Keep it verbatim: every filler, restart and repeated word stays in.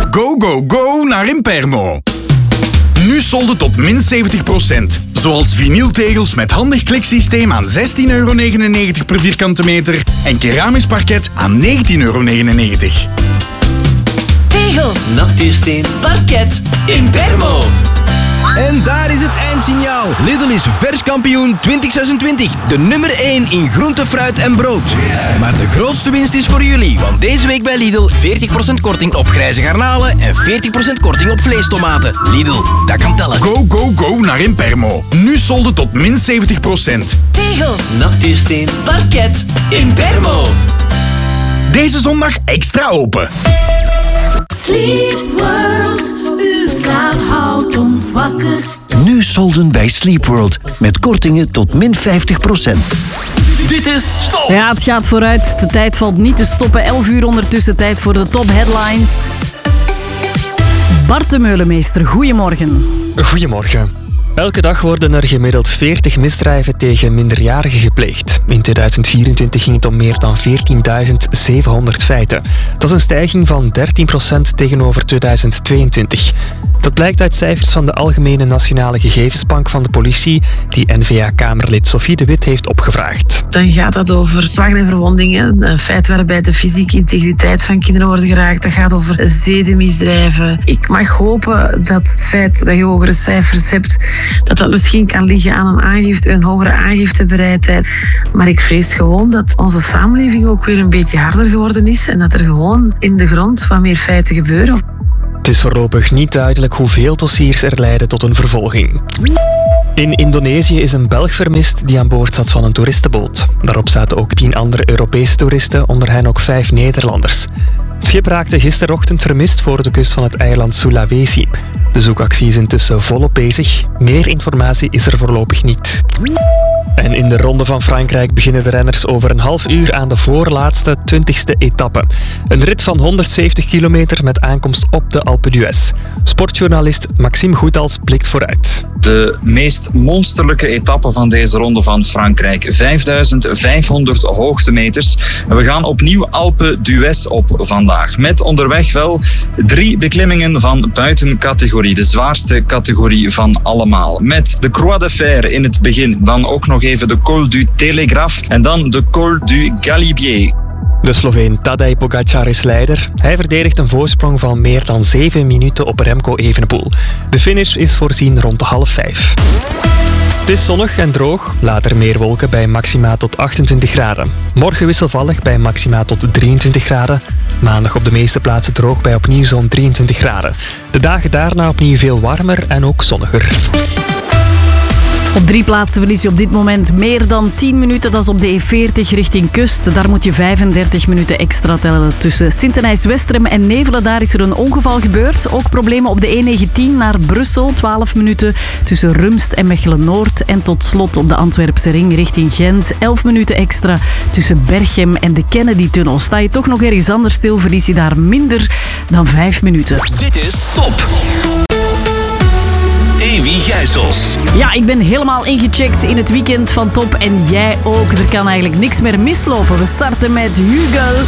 Go, go, go naar Impermo. Nu solden tot min zeventig procent. Zoals vinyltegels met handig kliksysteem aan zestien euro negenennegentig per vierkante meter en keramisch parket aan negentien euro negenennegentig. Tegels, natuursteen, parket, Impermo. En daar is het eindsignaal. Lidl is verskampioen twintig zesentwintig. De nummer één in groente, fruit en brood. Maar de grootste winst is voor jullie. Want deze week bij Lidl veertig procent korting op grijze garnalen en veertig procent korting op vleestomaten. Lidl, dat kan tellen. Go, go, go naar Impermo. Nu solden tot min zeventig procent. Tegels, natuursteen, parket, Impermo. Deze zondag extra open. Sleep World, uw slaap houdt ons wakker. Nu solden bij Sleep World met kortingen tot min vijftig procent. Dit is Top. Ja, het gaat vooruit. De tijd valt niet te stoppen. elf uur ondertussen tijd voor de top headlines. Bart de Meulemeester, goedemorgen. Goedemorgen. Elke dag worden er gemiddeld veertig misdrijven tegen minderjarigen gepleegd. In tweeduizend vierentwintig ging het om meer dan veertienduizend zevenhonderd feiten. Dat is een stijging van dertien procent tegenover tweeduizend tweeëntwintig. Dat blijkt uit cijfers van de Algemene Nationale Gegevensbank van de politie, die N V A-kamerlid Sophie de Wit heeft opgevraagd. Dan gaat dat over slagen en verwondingen, een feit waarbij de fysieke integriteit van kinderen wordt geraakt. Dat gaat over zedenmisdrijven. Ik mag hopen dat het feit dat je hogere cijfers hebt, dat dat misschien kan liggen aan een aangifte, een hogere aangiftebereidheid. Maar ik vrees gewoon dat onze samenleving ook weer een beetje harder geworden is en dat er gewoon in de grond wat meer feiten gebeuren. Het is voorlopig niet duidelijk hoeveel dossiers er leiden tot een vervolging. In Indonesië is een Belg vermist die aan boord zat van een toeristenboot. Daarop zaten ook tien andere Europese toeristen, onder hen ook vijf Nederlanders. Het schip raakte gisterochtend vermist voor de kust van het eiland Sulawesi. De zoekactie is intussen volop bezig. Meer informatie is er voorlopig niet. En in de Ronde van Frankrijk beginnen de renners over een half uur aan de voorlaatste twintigste etappe. Een rit van honderdzeventig kilometer met aankomst op de Alpe d'Huez. Sportjournalist Maxime Goethals blikt vooruit. De meest monsterlijke etappe van deze Ronde van Frankrijk. vijfduizend vijfhonderd hoogtemeters. En we gaan opnieuw Alpe d'Huez op vandaag. Met onderweg wel drie beklimmingen van buitencategorie. De zwaarste categorie van allemaal. Met de Croix de Fer in het begin. Dan ook nog even de Col du Télégraphe. En dan de Col du Galibier. De Sloveen Tadej Pogačar is leider. Hij verdedigt een voorsprong van meer dan zeven minuten op Remco Evenepoel. De finish is voorzien rond de half vijf. Het is zonnig en droog, later meer wolken bij maxima tot achtentwintig graden. Morgen wisselvallig bij maxima tot drieëntwintig graden. Maandag op de meeste plaatsen droog bij opnieuw zo'n drieëntwintig graden. De dagen daarna opnieuw veel warmer en ook zonniger. Op drie plaatsen verlies je op dit moment meer dan tien minuten. Dat is op de E veertig richting kust. Daar moet je vijfendertig minuten extra tellen. Tussen Sint-Denijs-Westrem en Nevelen, daar is er een ongeval gebeurd. Ook problemen op de E negentien naar Brussel. twaalf minuten tussen Rumst en Mechelen-Noord. En tot slot op de Antwerpse ring richting Gent. elf minuten extra tussen Berchem en de Kennedy-tunnel. Sta je toch nog ergens anders stil, verlies je daar minder dan vijf minuten. Dit is Top. Evi Gijsels. Ja, ik ben helemaal ingecheckt in het weekend van Top en jij ook. Er kan eigenlijk niks meer mislopen. We starten met Hugo.